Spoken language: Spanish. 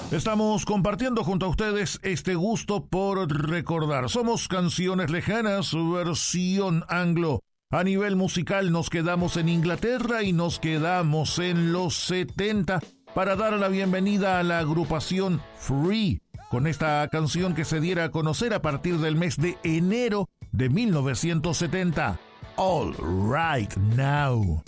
Estamos compartiendo junto a ustedes este gusto por recordar. Somos Canciones Lejanas, versión anglo. A nivel musical nos quedamos en Inglaterra y nos quedamos en los 70 para dar la bienvenida a la agrupación Free, con esta canción que se diera a conocer a partir del mes de enero de 1970. All Right Now.